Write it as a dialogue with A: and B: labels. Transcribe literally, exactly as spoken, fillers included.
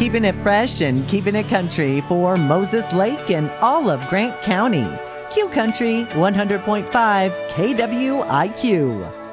A: keeping it fresh and keeping it country for Moses Lake and all of Grant County. Q Country one hundred point five K W I Q.